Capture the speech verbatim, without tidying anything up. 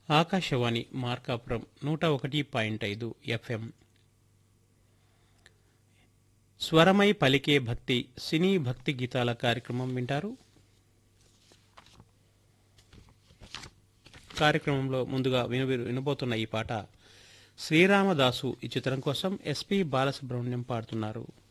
ఆకాశవాణి మార్కాపురం నూట ఒకటి పాయింట్ ఐదు ఎఫ్ఎం. స్వరమై పలికే భక్తి సినీ భక్తి గీతాల కార్యక్రమం వింటారు. కార్యక్రమంలో ముందుగా విను వినబోతున్న ఈ పాట శ్రీరామదాసు ఈ చిత్రం కోసం ఎస్పి బాలసుబ్రహ్మణ్యం పాడుతున్నారు.